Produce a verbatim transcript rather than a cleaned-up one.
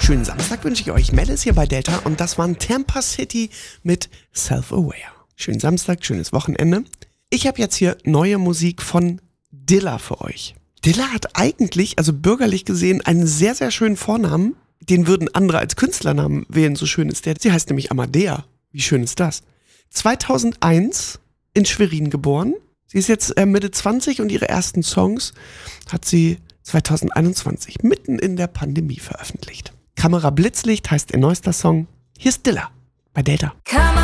Schönen Samstag wünsche ich euch. Mel ist hier bei Delta und das waren Tampa City mit Self-Aware. Schönen Samstag, schönes Wochenende. Ich habe jetzt hier neue Musik von Dilla für euch. Dilla hat eigentlich, also bürgerlich gesehen, einen sehr, sehr schönen Vornamen. Den würden andere als Künstlernamen wählen, so schön ist der. Sie heißt nämlich Amadea. Wie schön ist das? zweitausendeins in Schwerin geboren. Sie ist jetzt äh, Mitte zwanzig und ihre ersten Songs hat sie zweitausendeinundzwanzig mitten in der Pandemie veröffentlicht. Kamera Blitzlicht heißt ihr neuester Song. Hier ist Dilla bei Delta. Kamera